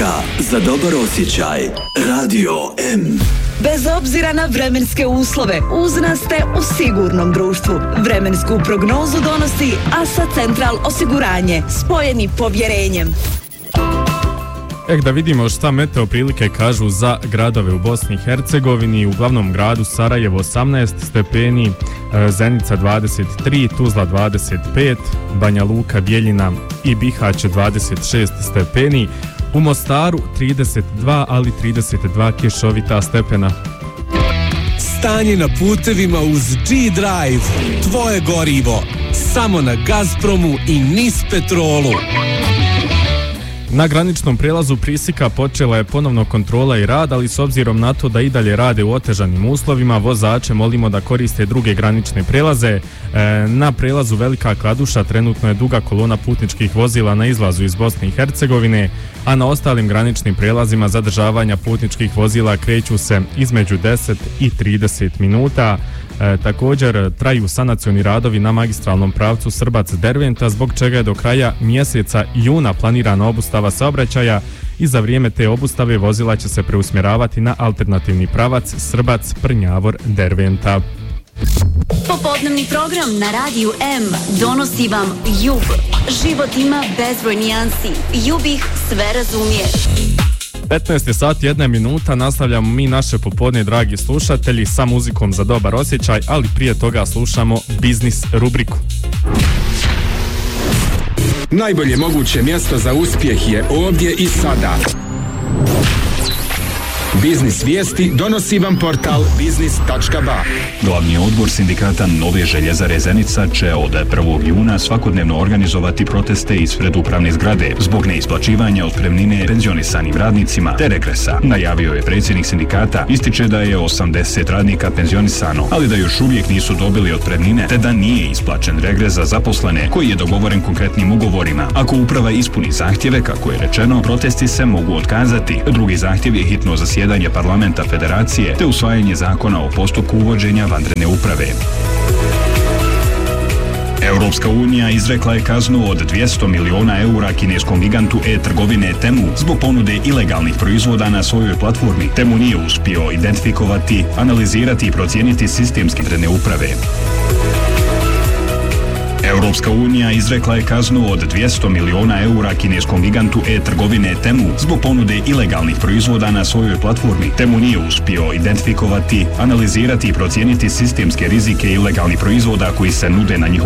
Muzika za dobar osjećaj. Radio M. Bez obzira na vremenske uslove, uz nas ste u sigurnom društvu. Vremensku prognozu donosi ASA Central osiguranje, spojeni povjerenjem. Da vidimo šta meteo prilike kažu za gradove u Bosni i Hercegovini. U glavnom gradu Sarajevo 18 stepeni, Zenica 23, Tuzla 25, Banja Luka, Bijeljina i Bihać 26 stepeni. U Mostaru 32, ali 32 kišovita stepena. Stanje na putevima uz G-Drive. Tvoje gorivo. Samo na Gazpromu i NIS Petrolu. Na graničnom prijelazu Prisika počela je ponovno kontrola i rad, ali s obzirom na to da i dalje rade u otežanim uslovima, vozače molimo da koriste druge granične prijelaze. Na prijelazu Velika Kladuša trenutno je duga kolona putničkih vozila na izlazu iz Bosne i Hercegovine, a na ostalim graničnim prijelazima zadržavanja putničkih vozila kreću se između 10 i 30 minuta. Također traju sanacioni radovi na magistralnom pravcu Srbac-Derventa, zbog čega je do kraja mjeseca juna planirana obustava saobraćaja i za vrijeme te obustave vozila će se preusmjeravati na alternativni pravac Srbac-Prnjavor-Derventa. Popodnevni program na Radiju M donosi vam Jub. Život ima bezbroj nijansi. Jub ih sve razumije. 15 sati 1 minuta, nastavljamo mi naše popodne, dragi slušatelji, sa muzikom za dobar osjećaj, ali prije toga slušamo biznis rubriku. Najbolje moguće mjesto za uspjeh je ovdje i sada. Biznis vijesti donosi vam portal biznis.ba. Glavni odbor sindikata Nove željezare Zenica će od 1. juna svakodnevno organizovati proteste ispred upravne zgrade zbog neisplaćivanja otpremnine penzionisanim radnicima te regresa. Najavio je predsjednik sindikata, ističe da je 80 radnika penzionisano, ali da još uvijek nisu dobili otpremnine te da nije isplaćen regres za zaposlene koji je dogovoren konkretnim ugovorima. Ako uprava ispuni zahtjeve, kako je rečeno, protesti se mogu otkazati. Drugi zahtjev je hitno zasjedanje parlamenta federacije te usvajanje zakona o postupku uvođenja vanredne uprave. Europska unija izrekla je kaznu od 200 miliona eura kineskom gigantu e-trgovine Temu zbog ponude ilegalnih proizvoda na svojoj platformi. Temu nije uspio identifikovati, analizirati i procijeniti sistemske vanredne uprave. Europska unija izrekla je kaznu od 200 miliona eura kineskom gigantu e-trgovine Temu zbog ponude ilegalnih proizvoda na svojoj platformi. Temu nije uspio identifikovati, analizirati i procijeniti sistemske rizike ilegalnih proizvoda koji se nude na njihovom